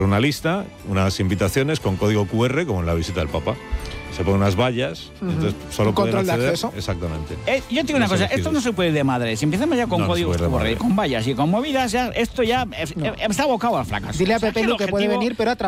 una lista, unas invitaciones con código QR, como en la visita del Papa. Se ponen unas vallas, entonces solo pueden control de acceder. acceso. Exactamente. Yo te digo una cosa, esto no se puede ir de madre. Si empezamos ya con códigos QR, con vallas y con movidas, esto ya está abocado al fracaso. Dile a O sea, Pepe que el Lu que puede objetivo- venir, pero a